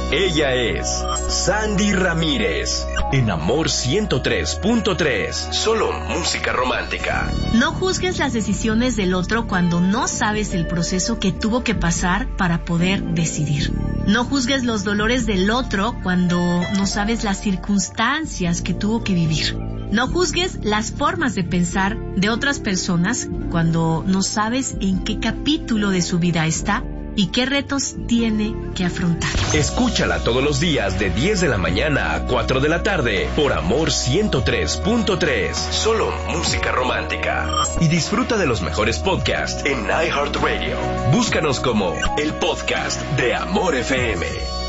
Ella es Sandy Ramírez, en Amor 103.3, solo música romántica. No juzgues las decisiones del otro cuando no sabes el proceso que tuvo que pasar para poder decidir. No juzgues los dolores del otro cuando no sabes las circunstancias que tuvo que vivir. No juzgues las formas de pensar de otras personas cuando no sabes en qué capítulo de su vida está y qué retos tiene que afrontar. Escúchala todos los días de 10 de la mañana a 4 de la tarde por Amor 103.3, solo música romántica. Y disfruta de los mejores podcasts en iHeartRadio. Búscanos como el podcast de Amor FM.